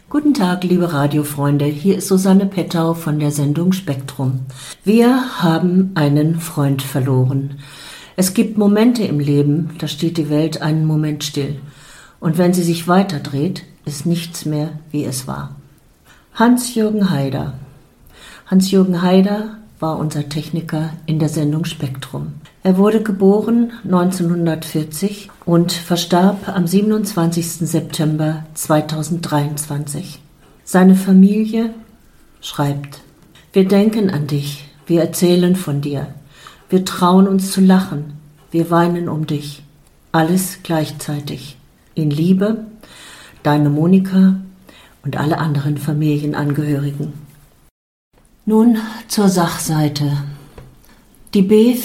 Guten Tag, liebe Radiofreunde, hier ist Susanne Pettau von der Sendung Spektrum. Wir haben einen Freund verloren. Es gibt Momente im Leben, da steht die Welt einen Moment still. Und wenn sie sich weiterdreht, ist nichts mehr, wie es war. Hans-Jürgen Haider. Hans-Jürgen Haider war unser Techniker in der Sendung Spektrum. Er wurde geboren 1940 und verstarb am 27. September 2023. Seine Familie schreibt: Wir denken an dich, wir erzählen von dir, wir trauen uns zu lachen, wir weinen um dich, alles gleichzeitig. In Liebe, deine Monika und alle anderen Familienangehörigen. Nun zur Sachseite. Die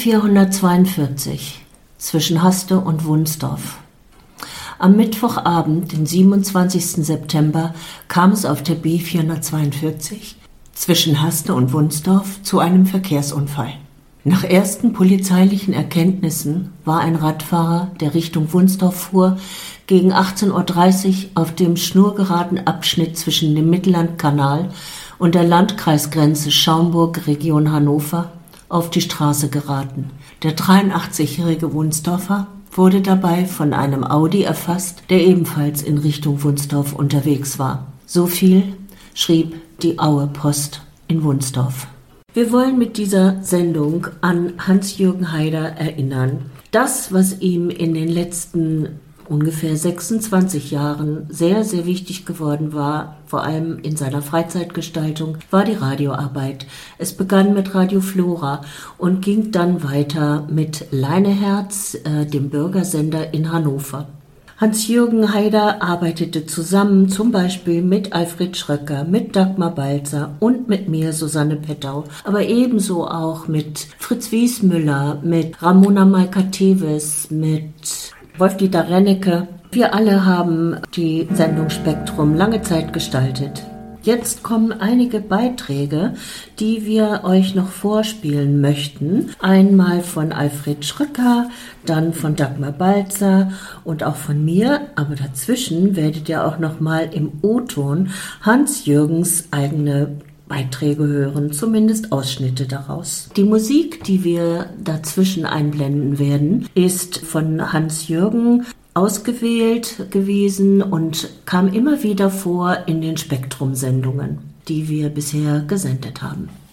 B442 zwischen Haste und Wunsdorf. Am Mittwochabend, den 27. September, kam es auf der B442 zwischen Haste und Wunsdorf zu einem Verkehrsunfall. Nach ersten polizeilichen Erkenntnissen war ein Radfahrer, der Richtung Wunsdorf fuhr, gegen 18:30 Uhr auf dem schnurgeraden Abschnitt zwischen dem Mittellandkanal und der Landkreisgrenze Schaumburg, Region Hannover, auf die Straße geraten. Der 83-jährige Wunsdorfer wurde dabei von einem Audi erfasst, der ebenfalls in Richtung Wunsdorf unterwegs war. So viel schrieb die Aue Post in Wunsdorf. Wir wollen mit dieser Sendung an Hans-Jürgen Haider erinnern. Das, was ihm in den letzten ungefähr 26 Jahren sehr, sehr wichtig geworden war, vor allem in seiner Freizeitgestaltung, war die Radioarbeit. Es begann mit Radio Flora und ging dann weiter mit Leineherz, dem Bürgersender in Hannover. Hans-Jürgen Haider arbeitete zusammen zum Beispiel mit Alfred Schröcker, mit Dagmar Balzer und mit mir, Susanne Pettau, aber ebenso auch mit Fritz Wiesmüller, mit Ramona Maika-Teves, mit Wolf-Dieter Rennecke. Wir alle haben die Sendung Spektrum lange Zeit gestaltet. Jetzt kommen einige Beiträge, die wir euch noch vorspielen möchten. Einmal von Alfred Schröcker, dann von Dagmar Balzer und auch von mir. Aber dazwischen werdet ihr auch noch mal im O-Ton Hans-Jürgens eigene Beiträge hören, zumindest Ausschnitte daraus. Die Musik, die wir dazwischen einblenden werden, ist von Hans-Jürgen ausgewählt gewesen und kam immer wieder vor in den Spektrum-Sendungen, die wir bisher gesendet haben.